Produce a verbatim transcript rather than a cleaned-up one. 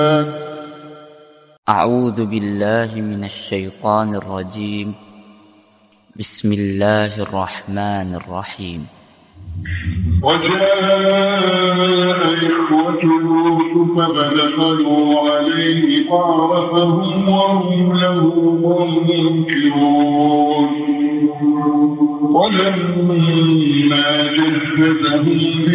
أعوذ بالله من الشيطان الرجيم. بسم الله الرحمن الرحيم. وجاء إخوة يوسف فدخلوا عليه فعرفهم وهم له منكرون. ولما جهزهم